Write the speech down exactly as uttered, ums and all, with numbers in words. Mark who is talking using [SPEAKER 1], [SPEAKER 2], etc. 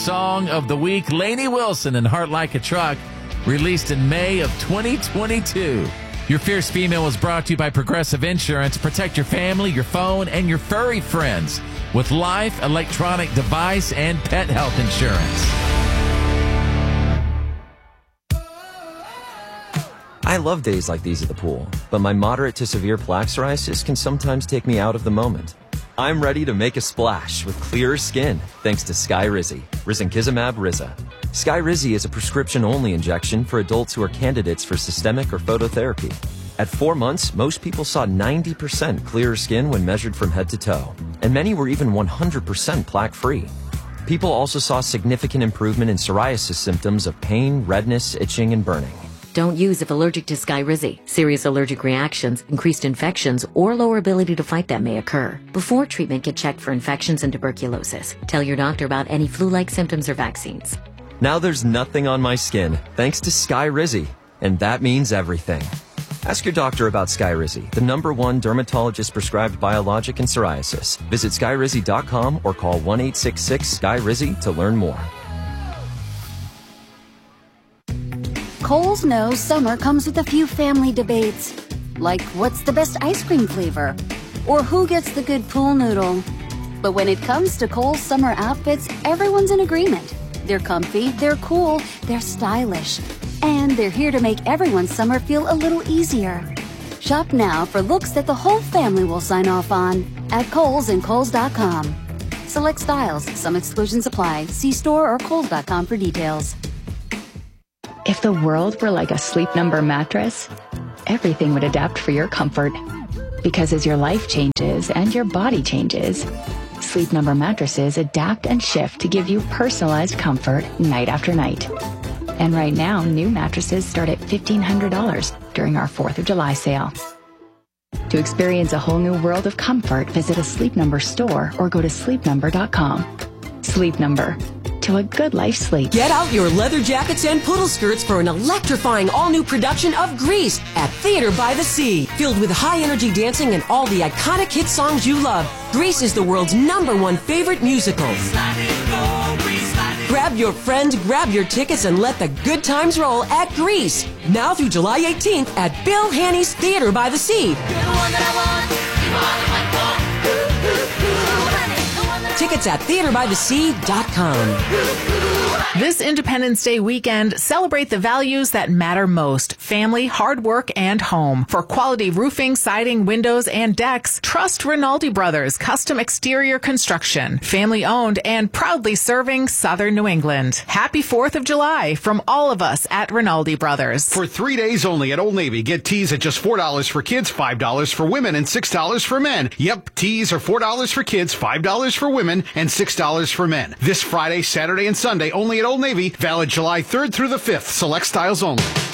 [SPEAKER 1] Song of the Week, Lainey Wilson and Heart Like a Truck, released in May of twenty twenty-two. Your Fierce Female was brought to you by Progressive Insurance. Protect your family, your phone, and your furry friends with life, electronic device, and pet health insurance.
[SPEAKER 2] I love days like these at the pool, but my moderate to severe plaque psoriasis can sometimes take me out of the moment. I'm ready to make a splash with clearer skin thanks to Skyrizi, risankizumab Riza. Skyrizi is a prescription-only injection for adults who are candidates for systemic or phototherapy. At four months, most people saw ninety percent clearer skin when measured from head to toe, and many were even one hundred percent plaque-free. People also saw significant improvement in psoriasis symptoms of pain, redness, itching, and burning.
[SPEAKER 3] Don't use if allergic to Skyrizi. Serious allergic reactions, increased infections, or lower ability to fight them may occur. Before treatment, get checked for infections and tuberculosis. Tell your doctor about any flu-like symptoms or vaccines.
[SPEAKER 2] Now there's nothing on my skin thanks to Skyrizi, and that means everything. Ask your doctor about Skyrizi, the number one dermatologist-prescribed biologic in psoriasis. Visit skyrizi dot com or call one eight six six Sky Rizi to learn more.
[SPEAKER 4] Kohl's knows summer comes with a few family debates, like what's the best ice cream flavor, or who gets the good pool noodle. But when it comes to Kohl's summer outfits, everyone's in agreement. They're comfy, they're cool, they're stylish, and they're here to make everyone's summer feel a little easier. Shop now for looks that the whole family will sign off on at Kohl's and Kohl's dot com. Select styles, some exclusions apply. See store or Kohl's dot com for details.
[SPEAKER 5] If the world were like a Sleep Number mattress, everything would adapt for your comfort. Because as your life changes and your body changes, Sleep Number mattresses adapt and shift to give you personalized comfort night after night. And right now, new mattresses start at fifteen hundred dollars during our fourth of July sale. To experience a whole new world of comfort, visit a Sleep Number store or go to sleep number dot com. Sleep Number. To a good life sleep.
[SPEAKER 6] Get out your leather jackets and poodle skirts for an electrifying all-new production of Grease at Theater by the Sea. Filled with high-energy dancing and all the iconic hit songs you love, Grease is the world's number one favorite musical. Grab your friends, grab your tickets, and let the good times roll at Grease. Now through July eighteenth at Bill Haney's Theater by the Sea. Tickets at theater by the sea dot com.
[SPEAKER 7] This Independence Day weekend, celebrate the values that matter most: family, hard work, and home. For quality roofing, siding, windows, and decks, trust Rinaldi Brothers Custom Exterior Construction. Family owned and proudly serving Southern New England. Happy fourth of July from all of us at Rinaldi Brothers.
[SPEAKER 8] For three days only at Old Navy, get tees at just four dollars for kids, five dollars for women, and six dollars for men. Yep, tees are four dollars for kids, five dollars for women, and six dollars for men. This Friday, Saturday, and Sunday only at Old Navy, valid July third through the fifth. Select styles only.